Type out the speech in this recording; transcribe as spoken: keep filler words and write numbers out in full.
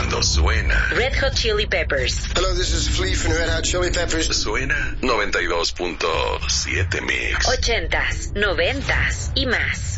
cuando suena Red Hot Chili Peppers. Hello, this is Flea from Red Hot Chili Peppers. Suena noventa y dos punto siete Mix. Ochentas, noventas y más.